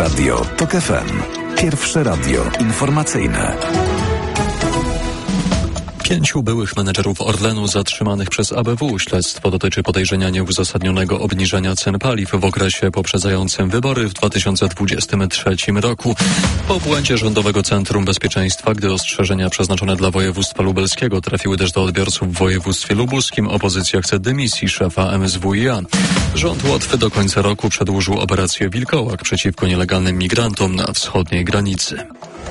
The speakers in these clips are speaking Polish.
Radio TOK FM. Pierwsze radio informacyjne. 5 byłych menedżerów Orlenu zatrzymanych przez ABW. Śledztwo dotyczy podejrzenia nieuzasadnionego obniżenia cen paliw w okresie poprzedzającym wybory w 2023 roku. Po błędzie Rządowego Centrum Bezpieczeństwa, gdy ostrzeżenia przeznaczone dla województwa lubelskiego trafiły też do odbiorców w województwie lubuskim, opozycja chce dymisji szefa MSWiA. Rząd Łotwy do końca roku przedłużył operację Wilkołak przeciwko nielegalnym migrantom na wschodniej granicy.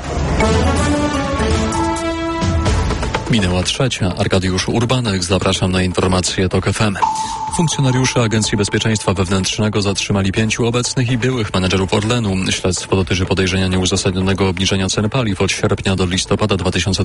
Minęła 3. Arkadiusz Urbanek. Zapraszam na informacje TOK FM. Funkcjonariusze Agencji Bezpieczeństwa Wewnętrznego zatrzymali 5 obecnych i byłych menedżerów Orlenu. Śledztwo dotyczy podejrzenia nieuzasadnionego obniżenia cen paliw od sierpnia do listopada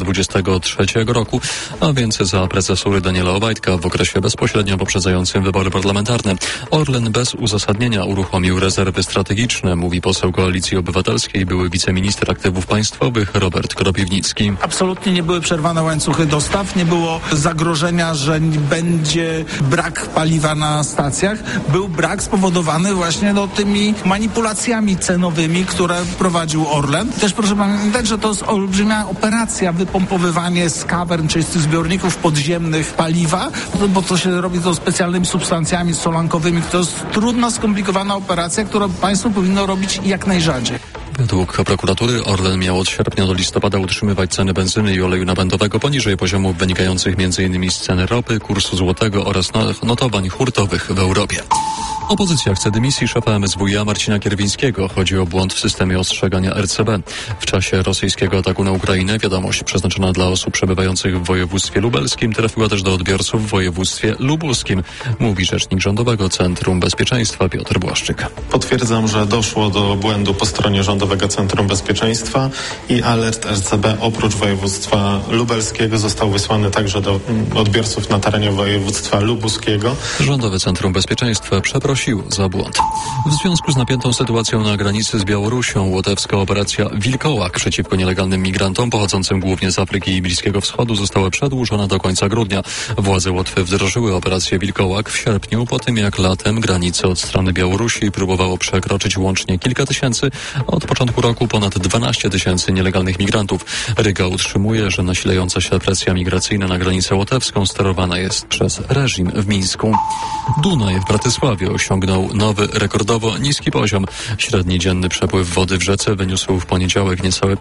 2023 roku, a więc za prezesury Daniela Obajtka w okresie bezpośrednio poprzedzającym wybory parlamentarne. Orlen bez uzasadnienia uruchomił rezerwy strategiczne, mówi poseł Koalicji Obywatelskiej, były wiceminister aktywów państwowych Robert Kropiwnicki. Absolutnie nie były przerwane łańcuchy dostaw, nie było zagrożenia, że będzie brak paliwa na stacjach. Był brak spowodowany właśnie tymi manipulacjami cenowymi, które prowadził Orlen. Też proszę pamiętać, że to jest olbrzymia operacja, wypompowywanie z kawern, czyli z tych zbiorników podziemnych paliwa, bo to się robi to specjalnymi substancjami solankowymi. To jest trudna, skomplikowana operacja, którą państwo powinno robić jak najrzadziej. Według prokuratury Orlen miał od sierpnia do listopada utrzymywać ceny benzyny i oleju napędowego poniżej poziomów wynikających m.in. z ceny ropy, kursu złotego oraz notowań hurtowych w Europie. Opozycja chce dymisji szefa MSWiA Marcina Kierwińskiego. Chodzi o błąd w systemie ostrzegania RCB. W czasie rosyjskiego ataku na Ukrainę wiadomość przeznaczona dla osób przebywających w województwie lubelskim trafiła też do odbiorców w województwie lubuskim, mówi rzecznik Rządowego Centrum Bezpieczeństwa Piotr Błaszczyk. Potwierdzam, że doszło do błędu po stronie Rządowego Centrum Bezpieczeństwa i alert RCB oprócz województwa lubelskiego został wysłany także do odbiorców na terenie województwa lubuskiego. Rządowe Centrum Bezpieczeństwa przeprosił za błąd. W związku z napiętą sytuacją na granicy z Białorusią łotewska operacja Wilkołak przeciwko nielegalnym migrantom pochodzącym głównie z Afryki i Bliskiego Wschodu została przedłużona do końca grudnia. Władze Łotwy wdrożyły operację Wilkołak w sierpniu, po tym jak latem granicę od strony Białorusi próbowało przekroczyć łącznie kilka tysięcy, od początku roku ponad 12 tysięcy nielegalnych migrantów. Ryga utrzymuje, że nasilająca się presja migracyjna na granicę łotewską sterowana jest przez reżim w Mińsku. Dunaj w Bratysławie osiągnął nowy, rekordowo niski poziom. Średni dzienny przepływ wody w rzece wyniósł w poniedziałek niecałe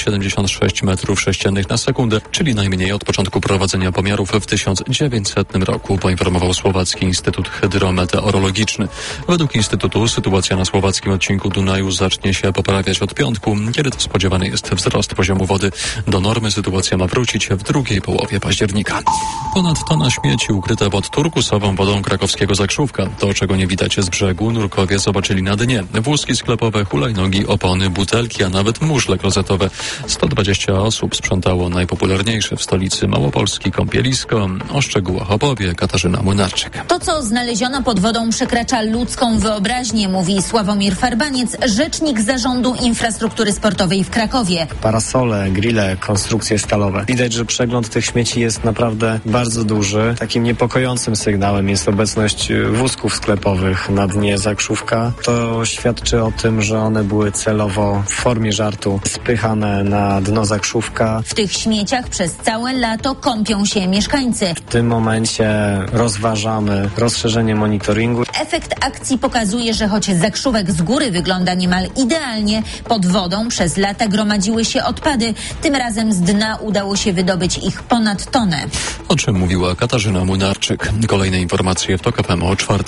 576 metrów sześciennych na sekundę, czyli najmniej od początku prowadzenia pomiarów w 1900 roku, poinformował Słowacki Instytut Hydrometeorologiczny. Według Instytutu sytuacja na słowackim odcinku Dunaju zacznie się poprawiać od piątku, kiedy to spodziewany jest wzrost poziomu wody. Do normy sytuacja ma wrócić w drugiej połowie października. Ponad tona śmieci ukryte pod turkusową wodą krakowskiego Zakrzówka. To, czego nie widać z brzegu, nurkowie zobaczyli na dnie. Wózki sklepowe, hulajnogi, opony, butelki, a nawet muszle klozetowe. 120 osób sprzątało najpopularniejsze w stolicy Małopolski kąpielisko. O szczegółach opowie Katarzyna Młynarczyk. To, co znaleziono pod wodą, przekracza ludzką wyobraźnię, mówi Sławomir Farbaniec, rzecznik Zarządu Infrastruktury Sportowej w Krakowie. Parasole, grille, konstrukcje stalowe. Widać, że przegląd tych śmieci jest naprawdę bardzo duży. Takim niepokojącym sygnałem jest obecność wózków sklepowych na dnie Zakrzówka. To świadczy o tym, że one były celowo w formie żartu spychane na dno Zakrzówka. W tych śmieciach przez całe lato kąpią się mieszkańcy. W tym momencie rozważamy rozszerzenie monitoringu. Efekt akcji pokazuje, że choć Zakrzówek z góry wygląda niemal idealnie, pod wodą przez lata gromadziły się odpady. Tym razem z dna udało się wydobyć ich ponad tonę. O czym mówiła Katarzyna Młynarczyk. Kolejne informacje w TOK FM o 4:00.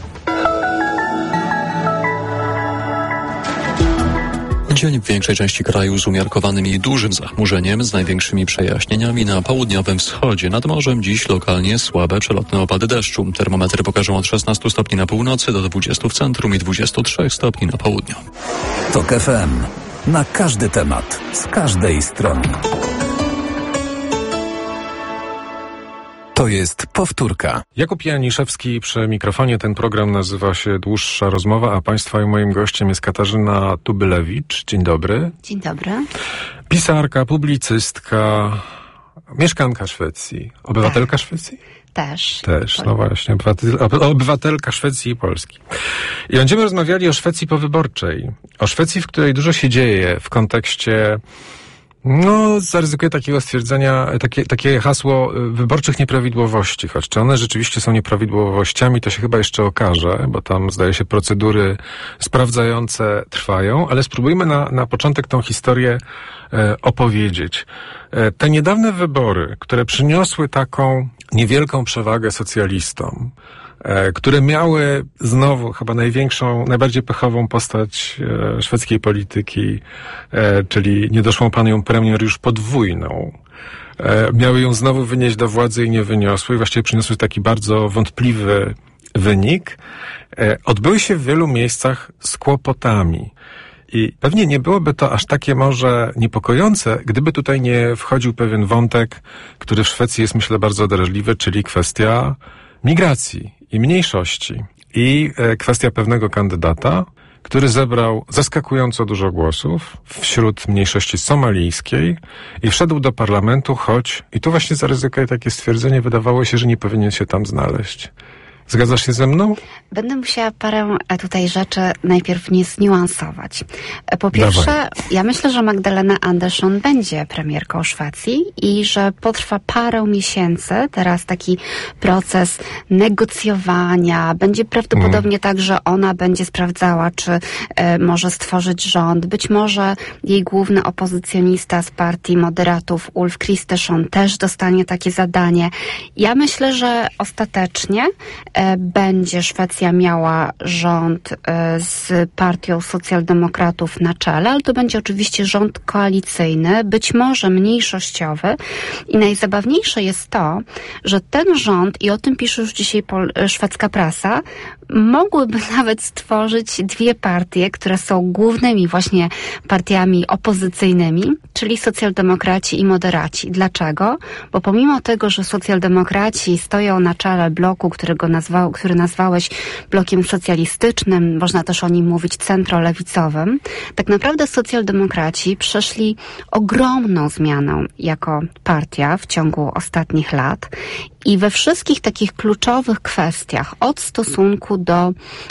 Dzień w większej części kraju z umiarkowanym i dużym zachmurzeniem, z największymi przejaśnieniami na południowym wschodzie. Nad morzem dziś lokalnie słabe przelotne opady deszczu. Termometry pokażą od 16 stopni na północy do 20 w centrum i 23 stopni na południu. TOK FM. Na każdy temat, z każdej strony. To jest powtórka. Jakub Janiszewski przy mikrofonie. Ten program nazywa się Dłuższa Rozmowa, a Państwa i moim gościem jest Katarzyna Tubylewicz. Dzień dobry. Dzień dobry. Pisarka, publicystka, mieszkanka Szwecji. Obywatelka Szwecji? Też, no właśnie, obywatelka Szwecji i Polski. I będziemy rozmawiali o Szwecji powyborczej. O Szwecji, w której dużo się dzieje w kontekście, zaryzykuję takiego stwierdzenia, takie hasło wyborczych nieprawidłowości. Choć czy one rzeczywiście są nieprawidłowościami, to się chyba jeszcze okaże, bo tam zdaje się procedury sprawdzające trwają, ale spróbujmy na początek tą historię opowiedzieć. Te niedawne wybory, które przyniosły taką niewielką przewagę socjalistom, które miały znowu chyba najbardziej pechową postać szwedzkiej polityki, czyli niedoszłą panią premier już podwójną. Miały ją znowu wynieść do władzy i nie wyniosły i właściwie przyniosły taki bardzo wątpliwy wynik. Odbyły się w wielu miejscach z kłopotami. I pewnie nie byłoby to aż takie może niepokojące, gdyby tutaj nie wchodził pewien wątek, który w Szwecji jest, myślę, bardzo drażliwy, czyli kwestia migracji i mniejszości. I kwestia pewnego kandydata, który zebrał zaskakująco dużo głosów wśród mniejszości somalijskiej i wszedł do parlamentu, choć, i tu właśnie zaryzykuję takie stwierdzenie, wydawało się, że nie powinien się tam znaleźć. Zgadzasz się ze mną? Będę musiała parę tutaj rzeczy najpierw zniuansować. Po pierwsze, ja myślę, że Magdalena Andersson będzie premierką Szwecji i że potrwa parę miesięcy teraz taki proces negocjowania. Będzie prawdopodobnie tak, że ona będzie sprawdzała, czy może stworzyć rząd. Być może jej główny opozycjonista z partii moderatów Ulf Kristersson też dostanie takie zadanie. Ja myślę, że ostatecznie będzie Szwecja miała rząd z partią socjaldemokratów na czele, ale to będzie oczywiście rząd koalicyjny, być może mniejszościowy. I najzabawniejsze jest to, że ten rząd, i o tym pisze już dzisiaj szwedzka prasa, mogłyby nawet stworzyć dwie partie, które są głównymi właśnie partiami opozycyjnymi, czyli socjaldemokraci i moderaci. Dlaczego? Bo pomimo tego, że socjaldemokraci stoją na czele bloku, który nazwałeś blokiem socjalistycznym, można też o nim mówić centrolewicowym, tak naprawdę socjaldemokraci przeszli ogromną zmianę jako partia w ciągu ostatnich lat. I we wszystkich takich kluczowych kwestiach, od stosunku do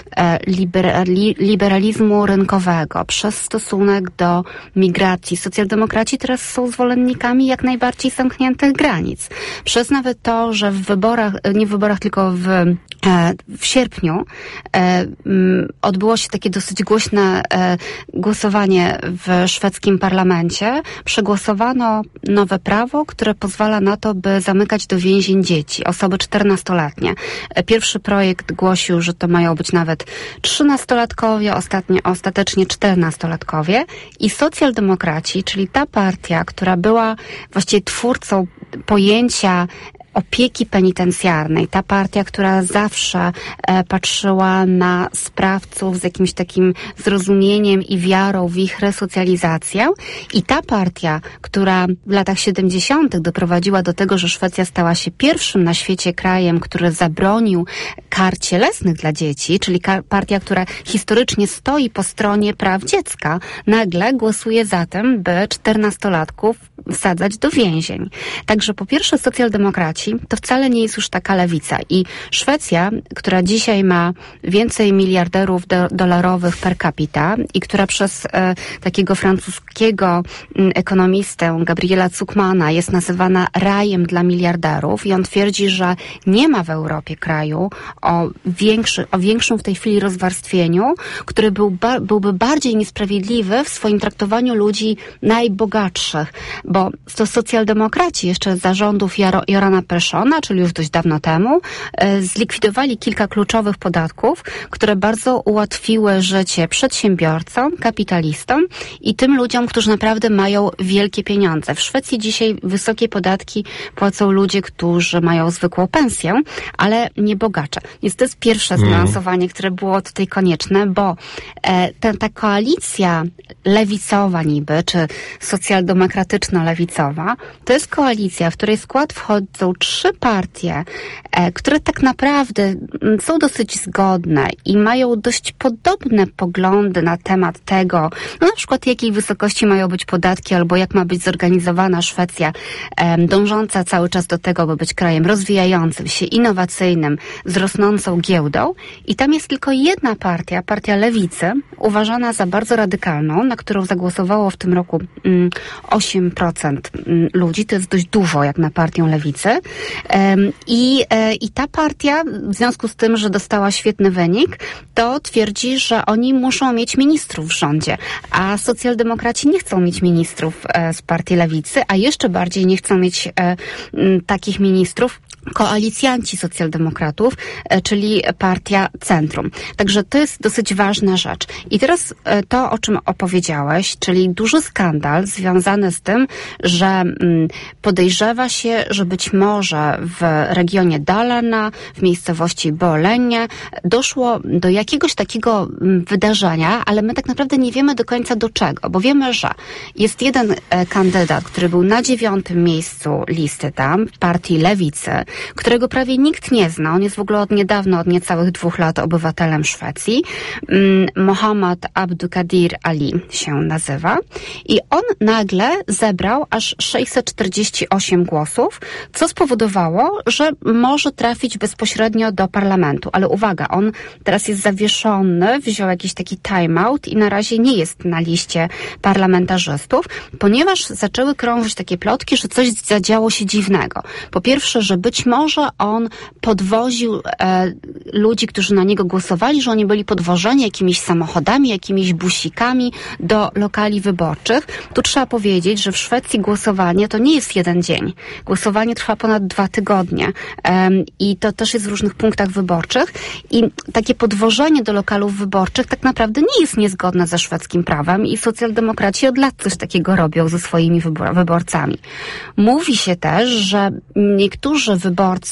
liberalizmu rynkowego, przez stosunek do migracji, socjaldemokraci teraz są zwolennikami jak najbardziej zamkniętych granic. Przez nawet to, że tylko w sierpniu odbyło się takie dosyć głośne głosowanie w szwedzkim parlamencie. Przegłosowano nowe prawo, które pozwala na to, by zamykać do więzień dzieci, osoby 14-letnie. Pierwszy projekt głosił, że to mają być nawet 13-latkowie, ostatecznie 14-latkowie i socjaldemokraci, czyli ta partia, która była właściwie twórcą pojęcia opieki penitencjarnej, ta partia, która zawsze patrzyła na sprawców z jakimś takim zrozumieniem i wiarą w ich resocjalizację, i ta partia, która w latach 70. doprowadziła do tego, że Szwecja stała się pierwszym na świecie krajem, który zabronił kar cielesnych dla dzieci, czyli partia, która historycznie stoi po stronie praw dziecka, nagle głosuje za tym, by 14-latków wsadzać do więzień. Także po pierwsze socjaldemokraci to wcale nie jest już taka lewica. I Szwecja, która dzisiaj ma więcej miliarderów dolarowych per capita i która przez takiego francuskiego ekonomistę Gabriela Zuckmana jest nazywana rajem dla miliarderów i on twierdzi, że nie ma w Europie kraju o większym w tej chwili rozwarstwieniu, który byłby bardziej niesprawiedliwy w swoim traktowaniu ludzi najbogatszych, bo to socjaldemokraci jeszcze za rządów Jorana Perssona, czyli już dość dawno temu, zlikwidowali kilka kluczowych podatków, które bardzo ułatwiły życie przedsiębiorcom, kapitalistom i tym ludziom, którzy naprawdę mają wielkie pieniądze. W Szwecji dzisiaj wysokie podatki płacą ludzie, którzy mają zwykłą pensję, ale nie bogacze. Więc to jest pierwsze zniuansowanie, które było tutaj konieczne, bo ta koalicja lewicowa niby, czy socjaldemokratyczno-lewicowa, to jest koalicja, w której skład wchodzą 3 partie, które tak naprawdę są dosyć zgodne i mają dość podobne poglądy na temat tego, no na przykład jakiej wysokości mają być podatki albo jak ma być zorganizowana Szwecja, dążąca cały czas do tego, by być krajem rozwijającym się, innowacyjnym, z rosnącą giełdą. I tam jest tylko jedna partia, partia Lewicy, uważana za bardzo radykalną, na którą zagłosowało w tym roku 8% ludzi. To jest dość dużo jak na partię Lewicy. I ta partia, w związku z tym, że dostała świetny wynik, to twierdzi, że oni muszą mieć ministrów w rządzie, a socjaldemokraci nie chcą mieć ministrów z partii Lewicy, a jeszcze bardziej nie chcą mieć takich ministrów koalicjanci socjaldemokratów, czyli partia Centrum. Także to jest dosyć ważna rzecz. I teraz to, o czym opowiedziałeś, czyli duży skandal związany z tym, że podejrzewa się, że być może w regionie Dalarna, w miejscowości Borlänge doszło do jakiegoś takiego wydarzenia, ale my tak naprawdę nie wiemy do końca do czego, bo wiemy, że jest jeden kandydat, który był na 9. miejscu listy tam, partii Lewicy, którego prawie nikt nie zna. On jest w ogóle od niedawna, od niecałych 2 lat obywatelem Szwecji. Mohammad Abdukadir Ali się nazywa. I on nagle zebrał aż 648 głosów, co spowodowało, że może trafić bezpośrednio do parlamentu. Ale uwaga, on teraz jest zawieszony, wziął jakiś taki time-out i na razie nie jest na liście parlamentarzystów, ponieważ zaczęły krążyć takie plotki, że coś zadziało się dziwnego. Po pierwsze, że być może on podwoził ludzi, którzy na niego głosowali, że oni byli podwożeni jakimiś samochodami, jakimiś busikami do lokali wyborczych. Tu trzeba powiedzieć, że w Szwecji głosowanie to nie jest jeden dzień. Głosowanie trwa ponad 2 tygodnie i to też jest w różnych punktach wyborczych i takie podwożenie do lokalów wyborczych tak naprawdę nie jest niezgodne ze szwedzkim prawem i socjaldemokraci od lat coś takiego robią ze swoimi wyborcami. Mówi się też, że niektórzy wyborcy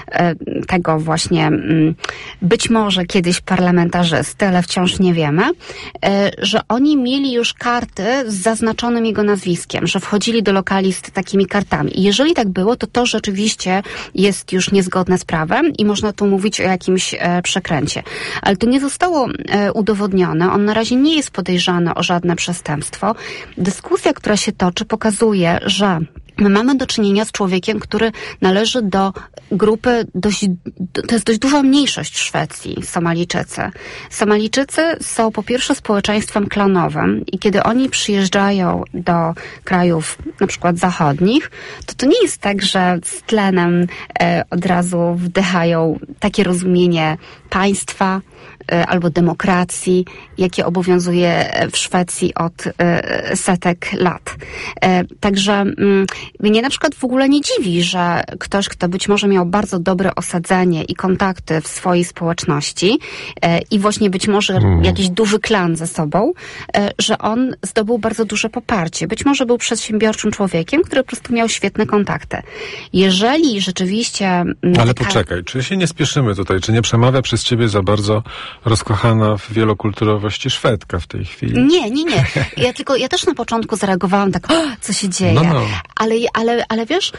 tego właśnie być może kiedyś parlamentarzysty, ale wciąż nie wiemy, że oni mieli już karty z zaznaczonym jego nazwiskiem, że wchodzili do lokali z takimi kartami. I jeżeli tak było, to rzeczywiście jest już niezgodne z prawem i można tu mówić o jakimś przekręcie. Ale to nie zostało udowodnione. On na razie nie jest podejrzany o żadne przestępstwo. Dyskusja, która się toczy, pokazuje, że my mamy do czynienia z człowiekiem, który należy do grupy to jest dość duża mniejszość w Szwecji, Somalijczycy. Somalijczycy są po pierwsze społeczeństwem klanowym i kiedy oni przyjeżdżają do krajów na przykład zachodnich, to nie jest tak, że z tlenem od razu wdychają takie rozumienie państwa albo demokracji, jakie obowiązuje w Szwecji od setek lat. Także mnie na przykład w ogóle nie dziwi, że ktoś, kto być może miał bardzo dobre osadzenie i kontakty w swojej społeczności i właśnie być może jakiś duży klan ze sobą, że on zdobył bardzo duże poparcie. Być może był przedsiębiorczym człowiekiem, który po prostu miał świetne kontakty. Jeżeli rzeczywiście... Ale poczekaj, czy się nie spieszymy tutaj? Czy nie przemawia przez ciebie za bardzo rozkochana w wielokulturowości Szwedka w tej chwili? Nie. Ja też na początku zareagowałam tak, co się dzieje? No. Ale wiesz,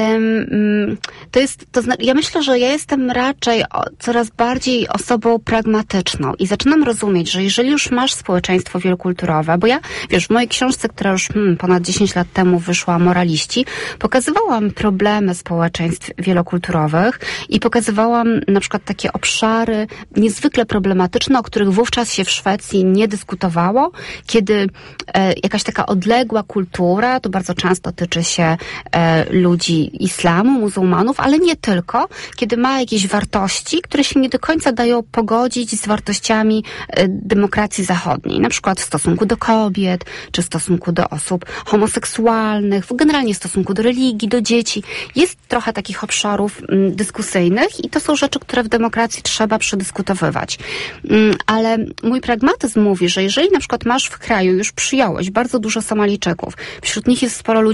ja myślę, że ja jestem raczej coraz bardziej osobą pragmatyczną i zaczynam rozumieć, że jeżeli już masz społeczeństwo wielokulturowe, bo ja, wiesz, w mojej książce, która już ponad 10 lat temu wyszła, Moraliści, pokazywałam problemy społeczeństw wielokulturowych i pokazywałam na przykład takie obszary niezwykle problematyczne, o których wówczas się w Szwecji nie dyskutowało, kiedy jakaś taka odległa kultura, to bardzo często tyczy się ludzi islamu, muzułmanów, ale nie tylko, kiedy ma jakieś wartości, które się nie do końca dają pogodzić z wartościami demokracji zachodniej, na przykład w stosunku do kobiet, czy w stosunku do osób homoseksualnych, generalnie w stosunku do religii, do dzieci. Jest trochę takich obszarów dyskusyjnych i to są rzeczy, które w demokracji trzeba przedyskutowywać. Ale mój pragmatyzm mówi, że jeżeli na przykład masz w kraju, już przyjąłeś bardzo dużo Somalijczyków, wśród nich jest sporo ludzi, którzy są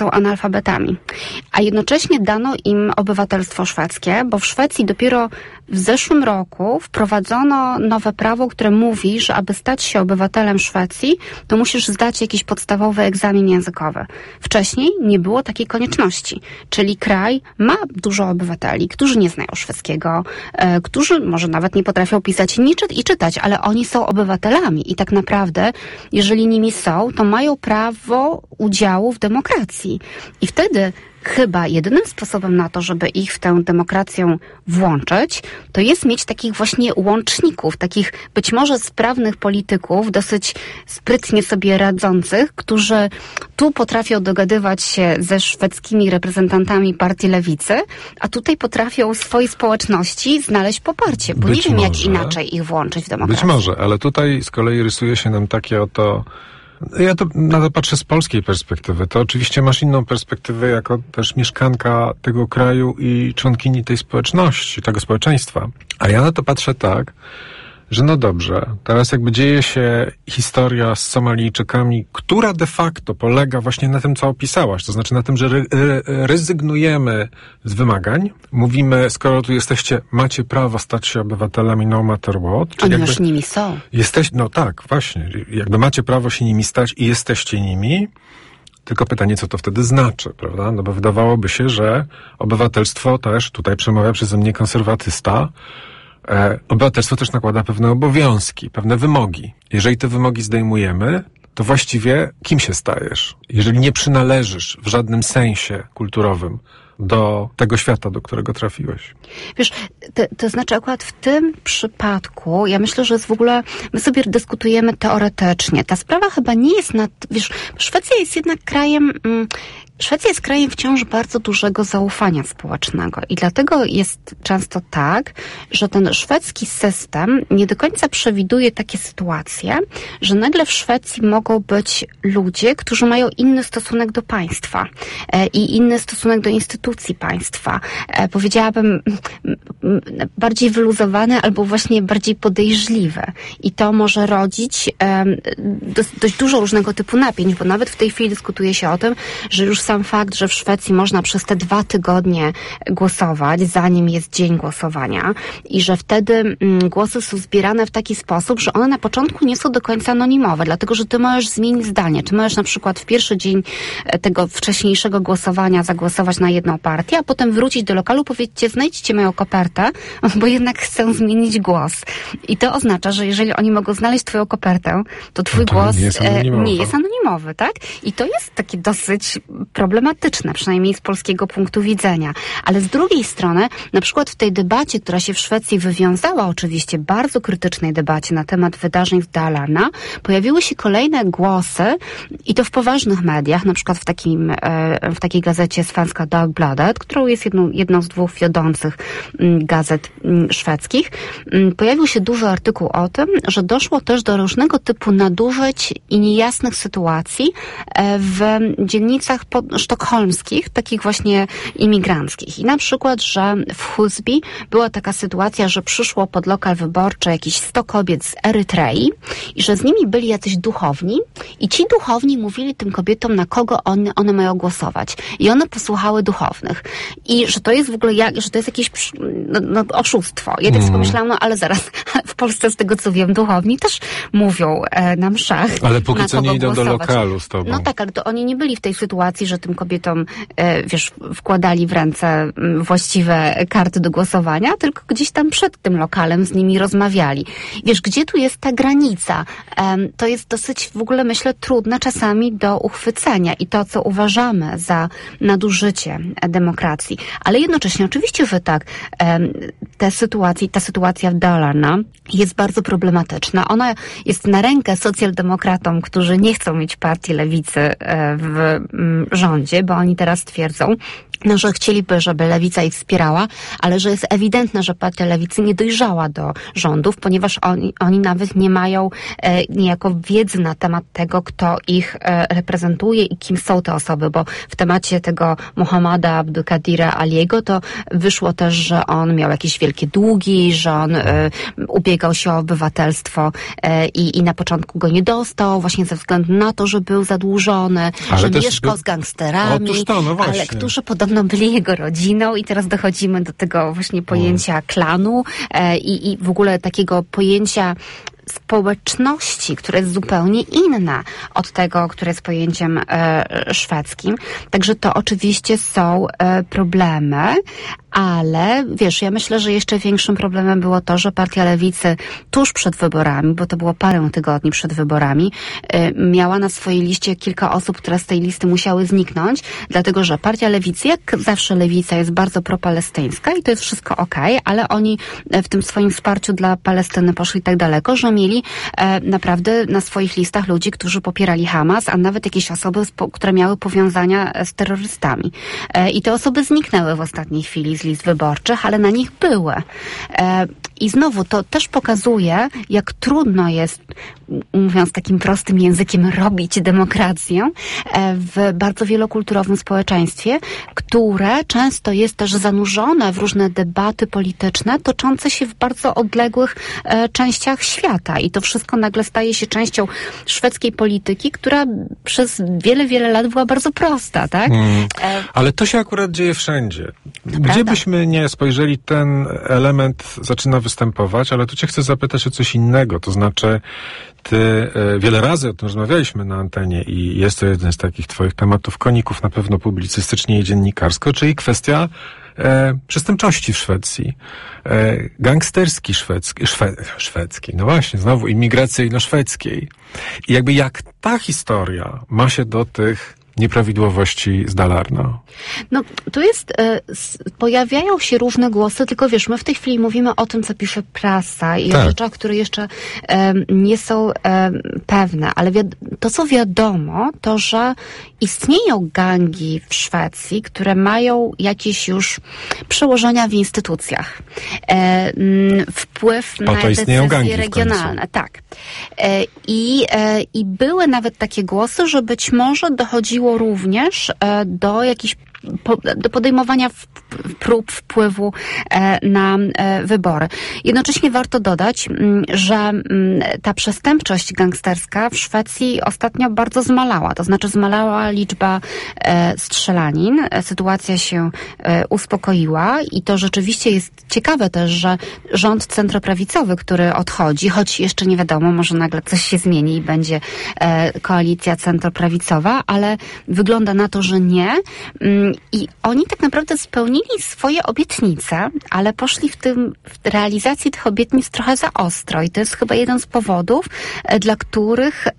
są analfabetami. A jednocześnie dano im obywatelstwo szwedzkie, bo w Szwecji dopiero w zeszłym roku wprowadzono nowe prawo, które mówi, że aby stać się obywatelem Szwecji, to musisz zdać jakiś podstawowy egzamin językowy. Wcześniej nie było takiej konieczności. Czyli kraj ma dużo obywateli, którzy nie znają szwedzkiego, którzy może nawet nie potrafią pisać i czytać, ale oni są obywatelami i tak naprawdę, jeżeli nimi są, to mają prawo udziału w demokracji. I wtedy chyba jedynym sposobem na to, żeby ich w tę demokrację włączyć, to jest mieć takich właśnie łączników, takich być może sprawnych polityków, dosyć sprytnie sobie radzących, którzy tu potrafią dogadywać się ze szwedzkimi reprezentantami partii lewicy, a tutaj potrafią w swojej społeczności znaleźć poparcie, bo nie wiem, jak inaczej ich włączyć w demokrację. Być może, ale tutaj z kolei rysuje się nam takie oto... Ja na to patrzę z polskiej perspektywy. To oczywiście masz inną perspektywę jako też mieszkanka tego kraju i członkini tej społeczności, tego społeczeństwa. A ja na to patrzę tak, że no dobrze, teraz jakby dzieje się historia z Somalijczykami, która de facto polega właśnie na tym, co opisałaś, to znaczy na tym, że rezygnujemy z wymagań, mówimy, skoro tu jesteście, macie prawo stać się obywatelami no matter what. Oni już nimi są. No tak, właśnie, jakby macie prawo się nimi stać i jesteście nimi, tylko pytanie, co to wtedy znaczy, prawda? No bo wydawałoby się, że obywatelstwo też, tutaj przemawia przeze mnie konserwatysta, obywatelstwo też nakłada pewne obowiązki, pewne wymogi. Jeżeli te wymogi zdejmujemy, to właściwie kim się stajesz? Jeżeli nie przynależysz w żadnym sensie kulturowym do tego świata, do którego trafiłeś. Wiesz, to znaczy akurat w tym przypadku, ja myślę, że jest w ogóle, my sobie dyskutujemy teoretycznie. Ta sprawa chyba nie jest Szwecja jest jednak krajem, Szwecja jest krajem wciąż bardzo dużego zaufania społecznego i dlatego jest często tak, że ten szwedzki system nie do końca przewiduje takie sytuacje, że nagle w Szwecji mogą być ludzie, którzy mają inny stosunek do państwa i inny stosunek do instytucji państwa. Powiedziałabym bardziej wyluzowany albo właśnie bardziej podejrzliwy. I to może rodzić dość dużo różnego typu napięć, bo nawet w tej chwili dyskutuje się o tym, że już sam fakt, że w Szwecji można przez te 2 tygodnie głosować, zanim jest dzień głosowania i że wtedy głosy są zbierane w taki sposób, że one na początku nie są do końca anonimowe, dlatego że ty możesz zmienić zdanie. Ty możesz na przykład w pierwszy dzień tego wcześniejszego głosowania zagłosować na jedną partię, a potem wrócić do lokalu, powiedzieć, znajdźcie moją kopertę, bo jednak chcę zmienić głos. I to oznacza, że jeżeli oni mogą znaleźć twoją kopertę, to twój głos nie jest anonimowy, tak? I to jest takie dosyć problematyczne, przynajmniej z polskiego punktu widzenia. Ale z drugiej strony, na przykład w tej debacie, która się w Szwecji wywiązała, oczywiście bardzo krytycznej debacie na temat wydarzeń w Dalarna, pojawiły się kolejne głosy i to w poważnych mediach, na przykład w takiej gazecie Svenska Dagbladet, którą jest jedną z 2 wiodących gazet szwedzkich. Pojawił się duży artykuł o tym, że doszło też do różnego typu nadużyć i niejasnych sytuacji w dzielnicach sztokholmskich, takich właśnie imigranckich. I na przykład, że w Husby była taka sytuacja, że przyszło pod lokal wyborczy jakieś 100 kobiet z Erytrei i że z nimi byli jacyś duchowni i ci duchowni mówili tym kobietom, na kogo one mają głosować. I one posłuchały duchownych. I że to jest w ogóle, że to jest jakieś oszustwo. Ja tak sobie pomyślałam, ale zaraz, w Polsce z tego co wiem, duchowni też mówią na mszach. Ale póki co nie idą do lokalu z tobą. No tak, ale to oni nie byli w tej sytuacji, że tym kobietom, wkładali w ręce właściwe karty do głosowania, tylko gdzieś tam przed tym lokalem z nimi rozmawiali. Wiesz, gdzie tu jest ta granica? To jest dosyć w ogóle, myślę, trudne czasami do uchwycenia i to, co uważamy za nadużycie demokracji. Ale jednocześnie, oczywiście, że tak, ta sytuacja w Dalarna jest bardzo problematyczna. Ona jest na rękę socjaldemokratom, którzy nie chcą mieć partii lewicy w rządzie, bo oni teraz twierdzą, że chcieliby, żeby lewica ich wspierała, ale że jest ewidentne, że partia lewicy nie dojrzała do rządów, ponieważ oni nawet nie mają niejako wiedzy na temat tego, kto ich reprezentuje i kim są te osoby, bo w temacie tego Mohammada Abdulkadira Aliego to wyszło też, że on miał jakieś wielkie długi, że on ubiegał się o obywatelstwo i na początku go nie dostał, właśnie ze względu na to, że był zadłużony, że mieszkał z gangsterami, ale którzy podobno byli jego rodziną i teraz dochodzimy do tego właśnie pojęcia klanu i w ogóle takiego pojęcia społeczności, które jest zupełnie inne od tego, które jest pojęciem szwedzkim. Także to oczywiście są problemy, ale wiesz, ja myślę, że jeszcze większym problemem było to, że Partia Lewicy tuż przed wyborami, bo to było parę tygodni przed wyborami, miała na swojej liście kilka osób, które z tej listy musiały zniknąć, dlatego że Partia Lewicy, jak zawsze lewica, jest bardzo propalestyńska i to jest wszystko okej, ale oni w tym swoim wsparciu dla Palestyny poszli tak daleko, że mieli naprawdę na swoich listach ludzi, którzy popierali Hamas, a nawet jakieś osoby, które miały powiązania z terrorystami. I te osoby zniknęły w ostatniej chwili z list wyborczych, ale na nich były. I znowu to też pokazuje, jak trudno jest, mówiąc takim prostym językiem, robić demokrację w bardzo wielokulturowym społeczeństwie, które często jest też zanurzone w różne debaty polityczne, toczące się w bardzo odległych częściach świata. I to wszystko nagle staje się częścią szwedzkiej polityki, która przez wiele lat była bardzo prosta, tak? Ale to się akurat dzieje wszędzie. Gdzie byśmy nie spojrzeli, ten element zaczyna występować, ale tu cię chcę zapytać o coś innego, to znaczy ty wiele razy o tym rozmawialiśmy na antenie i jest to jeden z takich twoich tematów koników, na pewno publicystycznie i dziennikarsko, czyli kwestia przestępczości w Szwecji. Gangsterski szwedzkiej, no właśnie, znowu imigracyjno-szwedzkiej. I jakby jak ta historia ma się do tych nieprawidłowości z Dalarna? No, tu jest, pojawiają się różne głosy, tylko wiesz, my w tej chwili mówimy o tym, co pisze prasa i o rzeczach, które jeszcze nie są pewne, ale to, co wiadomo, to, że istnieją gangi w Szwecji, które mają jakieś już przełożenia w instytucjach, wpływ na decyzje regionalne. Tak. I były nawet takie głosy, że być może dochodziło również do jakichś do podejmowania prób wpływu na wybory. Jednocześnie warto dodać, że ta przestępczość gangsterska w Szwecji ostatnio bardzo zmalała. To znaczy zmalała liczba strzelanin. Sytuacja się uspokoiła i to rzeczywiście jest ciekawe też, że rząd centroprawicowy, który odchodzi, choć jeszcze nie wiadomo, może nagle coś się zmieni i będzie koalicja centroprawicowa, ale wygląda na to, że nie. I oni tak naprawdę spełnili swoje obietnice, ale poszli w realizacji tych obietnic trochę za ostro. I to jest chyba jeden z powodów, dla których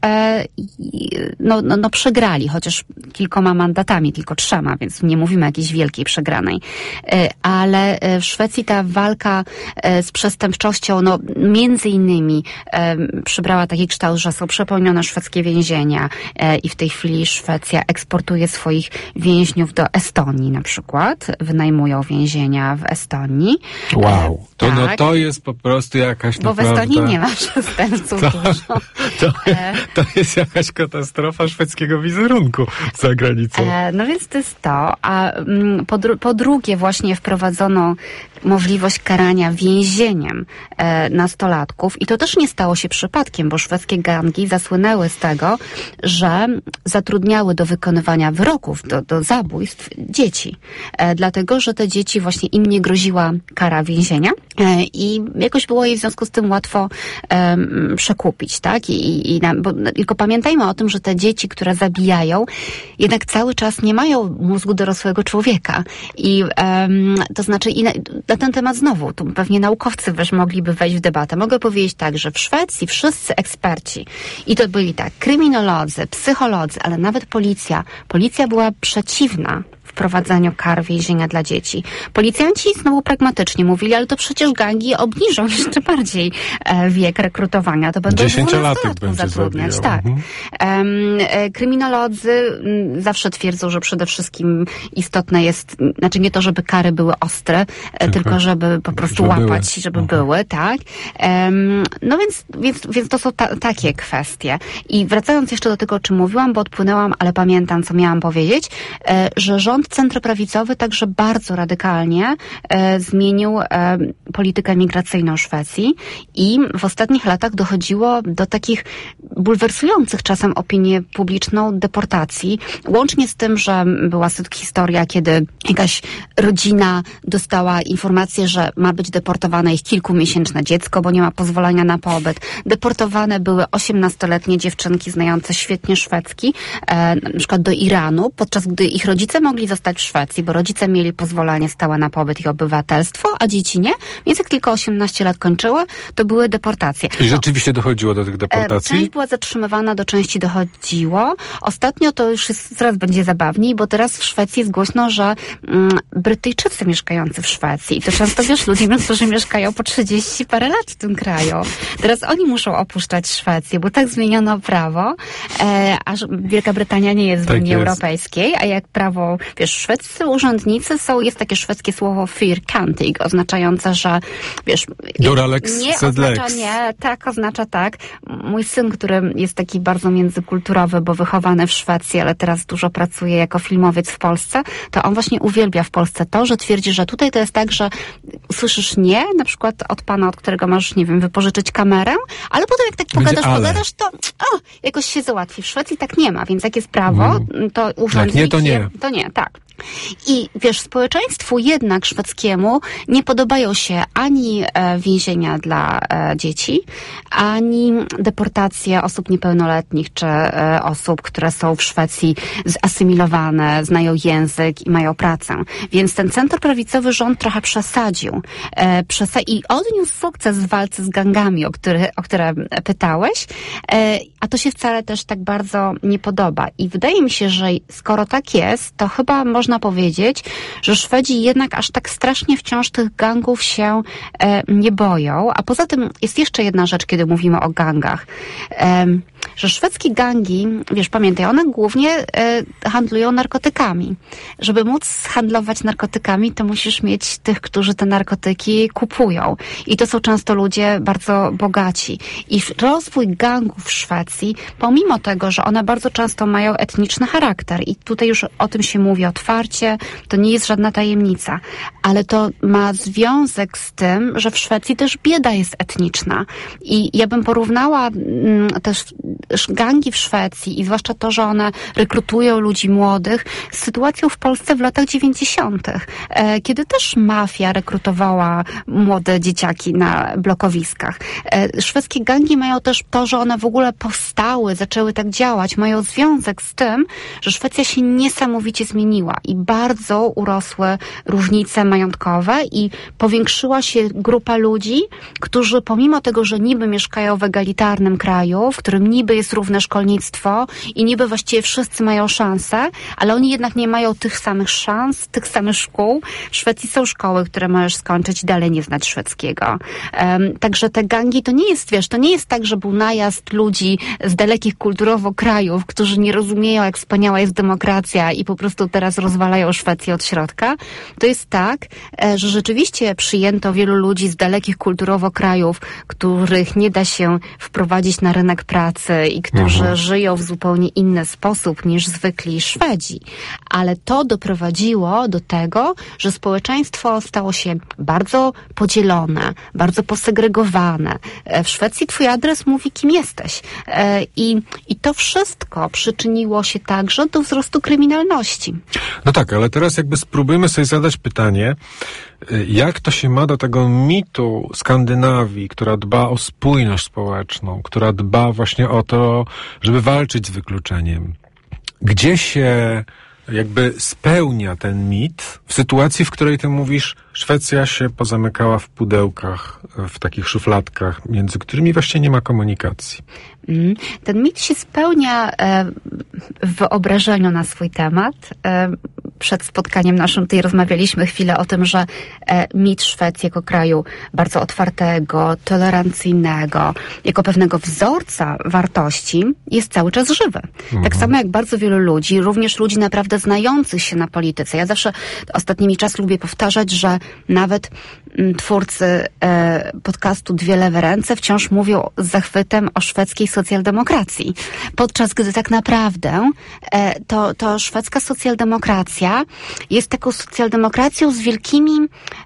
przegrali, chociaż kilkoma mandatami, tylko 3, więc nie mówimy o jakiejś wielkiej przegranej. Ale w Szwecji ta walka z przestępczością, między innymi przybrała taki kształt, że są przepełnione szwedzkie więzienia i w tej chwili Szwecja eksportuje swoich więźniów do Estonii na przykład. Wynajmują więzienia w Estonii. Wow. To jest po prostu jakaś bo naprawdę... w Estonii nie ma przestępców dużo. To jest jakaś katastrofa szwedzkiego wizerunku za granicą. No więc to jest to. A po drugie właśnie wprowadzono możliwość karania więzieniem nastolatków i to też nie stało się przypadkiem, bo szwedzkie gangi zasłynęły z tego, że zatrudniały do wykonywania wyroków, do zabójstw dzieci. Dlatego, że te dzieci właśnie im nie groziła kara więzienia i jakoś było jej w związku z tym łatwo przekupić, tak? Tylko pamiętajmy o tym, że te dzieci, które zabijają, jednak cały czas nie mają mózgu dorosłego człowieka. I to znaczy na ten temat znowu, tu pewnie naukowcy mogliby wejść w debatę. Mogę powiedzieć tak, że w Szwecji wszyscy eksperci, i to byli tak, kryminolodzy, psycholodzy, ale nawet policja była przeciwna wprowadzaniu kar więzienia dla dzieci. Policjanci znowu pragmatycznie mówili, ale to przecież gangi obniżą jeszcze bardziej wiek rekrutowania. To będą 10-latek zatrudniać. Tak. Kryminolodzy zawsze twierdzą, że przede wszystkim istotne jest, znaczy nie to, żeby kary były ostre, tylko żeby po prostu łapać, żeby były, tak. No więc to są takie kwestie. I wracając jeszcze do tego, o czym mówiłam, bo odpłynęłam, ale pamiętam, co miałam powiedzieć, że rząd centroprawicowy także bardzo radykalnie zmienił politykę migracyjną Szwecji i w ostatnich latach dochodziło do takich bulwersujących czasem opinię publiczną deportacji, łącznie z tym, że była historia, kiedy jakaś rodzina dostała informację, że ma być deportowane ich kilkumiesięczne dziecko, bo nie ma pozwolenia na pobyt. Deportowane były 18-letnie dziewczynki znające świetnie szwedzki, na przykład do Iranu, podczas gdy ich rodzice mogli zostać w Szwecji, bo rodzice mieli pozwolenie stałe na pobyt i obywatelstwo, a dzieci nie. Więc jak tylko 18 lat kończyły, to były deportacje. I rzeczywiście dochodziło do tych deportacji? Część była zatrzymywana, do części dochodziło. Ostatnio to już coraz będzie zabawniej, bo teraz w Szwecji jest głośno, że Brytyjczycy mieszkający w Szwecji, i to często ludzie, którzy mieszkają po 30 parę lat w tym kraju, teraz oni muszą opuszczać Szwecję, bo tak zmieniono prawo, aż Wielka Brytania nie jest w Unii Europejskiej, a jak prawo, szwedzcy urzędnicy jest takie szwedzkie słowo fyrkantig, oznaczające, że oznacza tak. Mój syn, który jest taki bardzo międzykulturowy, bo wychowany w Szwecji, ale teraz dużo pracuje jako filmowiec w Polsce, to on właśnie uwielbia w Polsce to, że twierdzi, że tutaj to jest tak, że słyszysz nie, na przykład od pana, od którego masz, nie wiem, wypożyczyć kamerę, ale potem jak tak pogadasz, to jakoś się załatwi. W Szwecji tak nie ma, więc jak jest prawo, to urzędnik... To nie, tak. I społeczeństwu jednak szwedzkiemu nie podobają się ani więzienia dla dzieci, ani deportacje osób niepełnoletnich, czy osób, które są w Szwecji zasymilowane, znają język i mają pracę. Więc ten centroprawicowy rząd trochę przesadził. I odniósł sukces w walce z gangami, o które pytałeś, a to się wcale też tak bardzo nie podoba. I wydaje mi się, że skoro tak jest, to chyba można powiedzieć, że Szwedzi jednak aż tak strasznie wciąż tych gangów się nie boją. A poza tym jest jeszcze jedna rzecz, kiedy mówimy o gangach. Że szwedzkie gangi, pamiętaj, one głównie handlują narkotykami. Żeby móc handlować narkotykami, to musisz mieć tych, którzy te narkotyki kupują. I to są często ludzie bardzo bogaci. I rozwój gangów w Szwecji, pomimo tego, że one bardzo często mają etniczny charakter i tutaj już o tym się mówi otwarcie, to nie jest żadna tajemnica, ale to ma związek z tym, że w Szwecji też bieda jest etniczna. I ja bym porównała też gangi w Szwecji i zwłaszcza to, że one rekrutują ludzi młodych z sytuacją w Polsce w latach 90., kiedy też mafia rekrutowała młode dzieciaki na blokowiskach. Szwedzkie gangi mają też to, że one w ogóle powstały, zaczęły tak działać, mają związek z tym, że Szwecja się niesamowicie zmieniła i bardzo urosły różnice majątkowe i powiększyła się grupa ludzi, którzy pomimo tego, że niby mieszkają w egalitarnym kraju, w którym niby jest równe szkolnictwo i niby właściwie wszyscy mają szansę, ale oni jednak nie mają tych samych szans, tych samych szkół. W Szwecji są szkoły, które możesz skończyć i dalej nie znać szwedzkiego. Także te gangi to nie jest, to nie jest tak, że był najazd ludzi z dalekich kulturowo krajów, którzy nie rozumieją, jak wspaniała jest demokracja i po prostu teraz rozwalają Szwecję od środka. To jest tak, że rzeczywiście przyjęto wielu ludzi z dalekich kulturowo krajów, których nie da się wprowadzić na rynek pracy i którzy żyją w zupełnie inny sposób niż zwykli Szwedzi. Ale to doprowadziło do tego, że społeczeństwo stało się bardzo podzielone, bardzo posegregowane. W Szwecji twój adres mówi, kim jesteś. I to wszystko przyczyniło się także do wzrostu kryminalności. No tak, ale teraz spróbujmy sobie zadać pytanie, jak to się ma do tego mitu Skandynawii, która dba o spójność społeczną, która dba właśnie o to, żeby walczyć z wykluczeniem. Gdzie się spełnia ten mit w sytuacji, w której ty mówisz, Szwecja się pozamykała w pudełkach, w takich szufladkach, między którymi właściwie nie ma komunikacji. Ten mit się spełnia w wyobrażeniu na swój temat. przed spotkaniem naszym tutaj rozmawialiśmy chwilę o tym, że mit Szwecji jako kraju bardzo otwartego, tolerancyjnego, jako pewnego wzorca wartości jest cały czas żywy. Tak samo jak bardzo wielu ludzi, również ludzi naprawdę znających się na polityce. Ja zawsze ostatnimi czasy lubię powtarzać, że nawet twórcy podcastu Dwie lewe ręce wciąż mówią z zachwytem o szwedzkiej socjaldemokracji. Podczas gdy tak naprawdę to szwedzka socjaldemokracja jest taką socjaldemokracją z wielkimi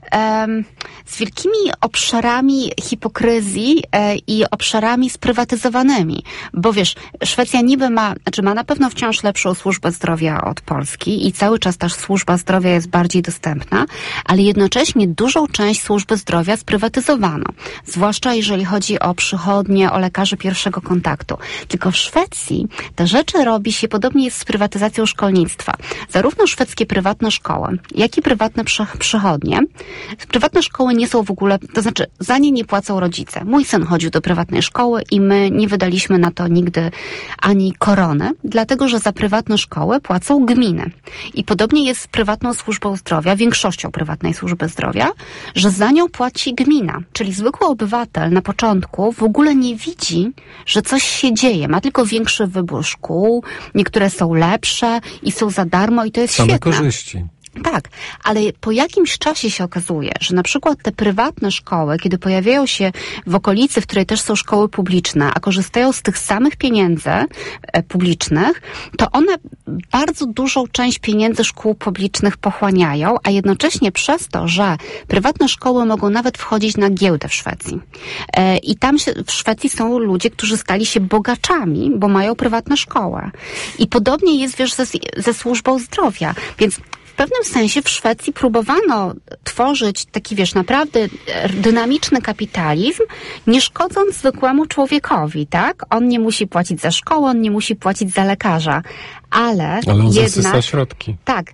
obszarami hipokryzji i obszarami sprywatyzowanymi. Bo wiesz, Szwecja niby ma na pewno wciąż lepszą służbę zdrowia od Polski i cały czas ta służba zdrowia jest bardziej dostępna, ale jednocześnie dużą część służby zdrowia sprywatyzowano. Zwłaszcza jeżeli chodzi o przychodnie, o lekarzy pierwszego kontaktu. Tylko w Szwecji te rzeczy robi się, podobnie jest z prywatyzacją szkolnictwa. Zarówno szwedzkie prywatne szkoły, jak i prywatne przychodnie. Prywatne szkoły nie są w ogóle, to znaczy za nie nie płacą rodzice. Mój syn chodził do prywatnej szkoły i my nie wydaliśmy na to nigdy ani korony, dlatego że za prywatne szkoły płacą gminy. I podobnie jest z prywatną służbą zdrowia, większością prywatnej służby zdrowia, że za nią płaci gmina. Czyli zwykły obywatel na początku w ogóle nie widzi, że coś się dzieje. Ma tylko większy wybór szkół, niektóre są lepsze i są za darmo i to jest świetne. Same korzyści. Tak, ale po jakimś czasie się okazuje, że na przykład te prywatne szkoły, kiedy pojawiają się w okolicy, w której też są szkoły publiczne, a korzystają z tych samych pieniędzy publicznych, to one bardzo dużą część pieniędzy szkół publicznych pochłaniają, a jednocześnie przez to, że prywatne szkoły mogą nawet wchodzić na giełdę w Szwecji. I tam w Szwecji są ludzie, którzy stali się bogaczami, bo mają prywatne szkoły. I podobnie jest, wiesz, ze służbą zdrowia. Więc w pewnym sensie w Szwecji próbowano tworzyć taki, wiesz, naprawdę dynamiczny kapitalizm, nie szkodząc zwykłemu człowiekowi, tak? On nie musi płacić za szkołę, on nie musi płacić za lekarza, ale on jednak zasysa środki. Tak.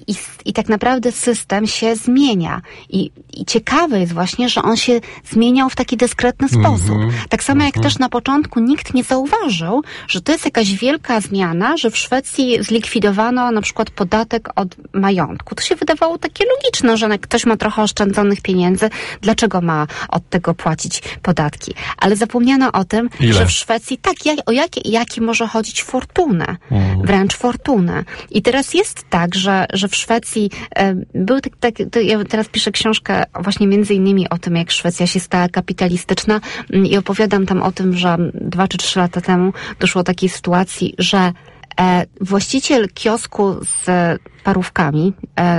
I tak naprawdę system się zmienia. I ciekawe jest właśnie, że on się zmieniał w taki dyskretny sposób. Tak samo jak też na początku nikt nie zauważył, że to jest jakaś wielka zmiana, że w Szwecji zlikwidowano na przykład podatek od majątku. To się wydawało takie logiczne, że ktoś ma trochę oszczędzonych pieniędzy, dlaczego ma od tego płacić podatki? Ale zapomniano o tym, że w Szwecji o jakie może chodzić fortunę. Wręcz fortunę. I teraz jest tak, że w Szwecji był ja teraz piszę książkę właśnie między innymi o tym, jak Szwecja się stała kapitalistyczna i opowiadam tam o tym, że 2 czy 3 lata temu doszło do takiej sytuacji, że właściciel kiosku z parówkami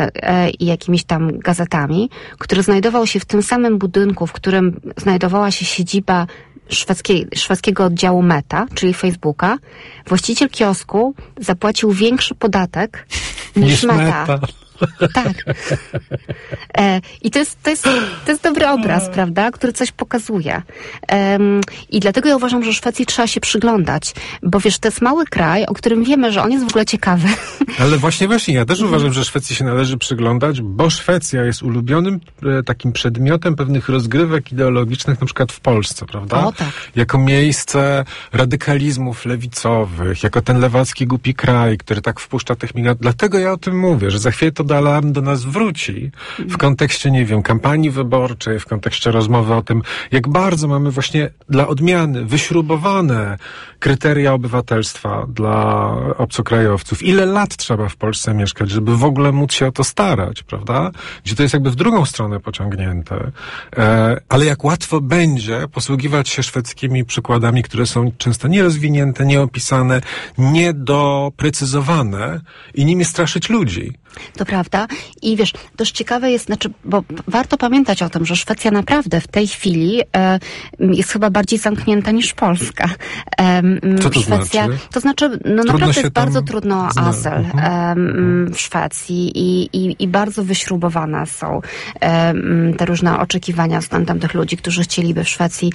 i jakimiś tam gazetami, który znajdował się w tym samym budynku, w którym znajdowała się siedziba szwedzkiego oddziału Meta, czyli Facebooka, właściciel kiosku zapłacił większy podatek niż Meta. Tak. I to jest dobry obraz, prawda, który coś pokazuje. I dlatego ja uważam, że Szwecji trzeba się przyglądać, bo wiesz, to jest mały kraj, o którym wiemy, że on jest w ogóle ciekawy. Ale właśnie, ja też uważam, że Szwecji się należy przyglądać, bo Szwecja jest ulubionym takim przedmiotem pewnych rozgrywek ideologicznych, na przykład w Polsce, prawda? O, tak. Jako miejsce radykalizmów lewicowych, jako ten lewacki głupi kraj, który tak wpuszcza tych migrantów. Dlatego ja o tym mówię, że za chwilę to alarm do nas wróci w kontekście, nie wiem, kampanii wyborczej, w kontekście rozmowy o tym, jak bardzo mamy właśnie dla odmiany wyśrubowane kryteria obywatelstwa dla obcokrajowców. Ile lat trzeba w Polsce mieszkać, żeby w ogóle móc się o to starać, prawda? Gdzie to jest jakby w drugą stronę pociągnięte. Ale jak łatwo będzie posługiwać się szwedzkimi przykładami, które są często nierozwinięte, nieopisane, niedoprecyzowane i nimi straszyć ludzi. To prawda. I wiesz, też ciekawe jest, bo warto pamiętać o tym, że Szwecja naprawdę w tej chwili jest chyba bardziej zamknięta niż Polska. Co to Szwecja, znaczy? To znaczy, naprawdę jest bardzo trudno o azyl w Szwecji i bardzo wyśrubowane są te różne oczekiwania względem tych ludzi, którzy chcieliby w Szwecji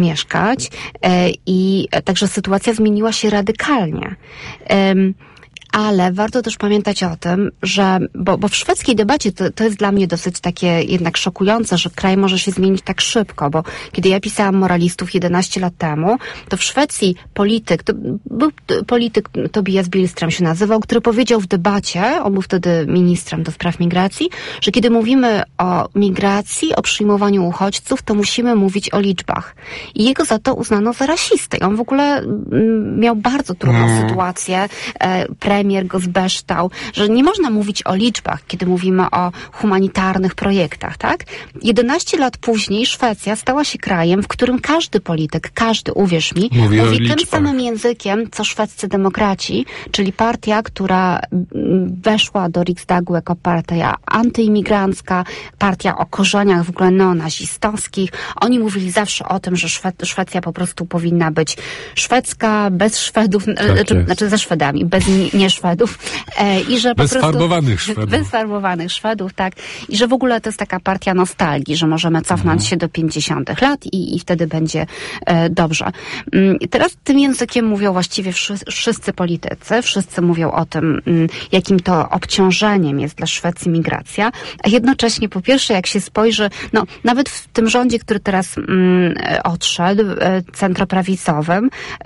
zamieszkać. I także sytuacja zmieniła się radykalnie. ale warto też pamiętać o tym, że, bo w szwedzkiej debacie to jest dla mnie dosyć takie jednak szokujące, że kraj może się zmienić tak szybko, bo kiedy ja pisałam Moralistów 11 lat temu, to w Szwecji był polityk Tobias Billström się nazywał, który powiedział w debacie, on był wtedy ministrem do spraw migracji, że kiedy mówimy o migracji, o przyjmowaniu uchodźców, to musimy mówić o liczbach. I jego za to uznano za rasistę. On w ogóle miał bardzo trudną sytuację. Premier go zbeształ, że nie można mówić o liczbach, kiedy mówimy o humanitarnych projektach, tak? 11 lat później Szwecja stała się krajem, w którym każdy polityk, uwierz mi, mówi tym samym językiem, co szwedzcy demokraci, czyli partia, która weszła do Riksdagu jako partia antyimigrancka, partia o korzeniach w ogóle neonazistowskich. Oni mówili zawsze o tym, że Szwecja po prostu powinna być szwedzka, bez Szwedów, znaczy ze Szwedami, bez nie Szwedów. I że bez farbowanych Szwedów. Bez farbowanych Szwedów, tak. I że w ogóle to jest taka partia nostalgii, że możemy cofnąć się do 50 lat i wtedy będzie dobrze. I teraz tym językiem mówią właściwie wszyscy politycy, wszyscy mówią o tym, jakim to obciążeniem jest dla Szwecji migracja, a jednocześnie po pierwsze, jak się spojrzy, nawet w tym rządzie, który teraz odszedł, centroprawicowym,